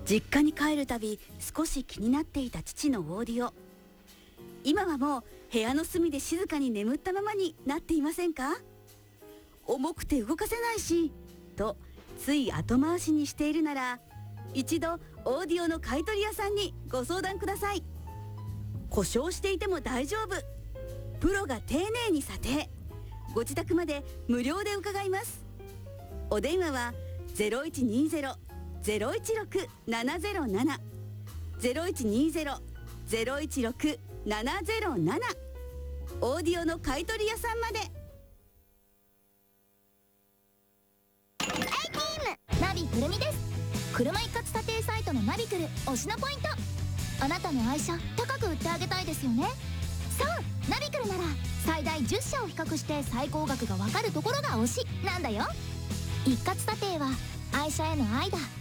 実家に帰るたび少し気になっていた父のオーディオ。今はもう部屋の隅で静かに眠ったままになっていませんか？重くて動かせないしとつい後回しにしているなら、一度オーディオの買取屋さんにご相談ください。故障していても大丈夫、プロが丁寧に査定、ご自宅まで無料で伺います。お電話は 0120-016-707 0120-016-707 オーディオの買取屋さんまで。 ナビくるみです。車一括査定サイトのナビクル推しのポイント。あなたの愛車高く売ってあげたいですよね。そう、ナビクルなら最大10社を比較して最高額がわかるところが推しなんだよ。一括査定は愛車への愛だ。